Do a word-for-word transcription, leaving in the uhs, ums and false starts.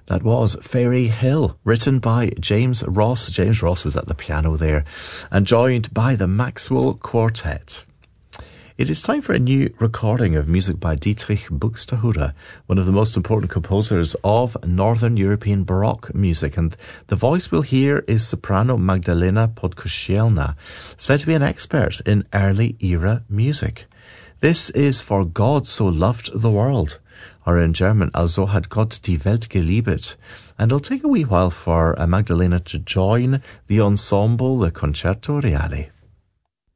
That was Fairy Hill, written by James Ross. James Ross was at the piano there, and joined by the Maxwell Quartet. It is time for a new recording of music by Dietrich Buxtehude, one of the most important composers of Northern European Baroque music, and the voice we'll hear is soprano Magdalena Podkošielna, said to be an expert in early era music. This is For God So Loved the World, or in German, Also hat Gott die Welt geliebet. And it'll take a wee while for uh, Magdalena to join the ensemble, the Concerto Reale.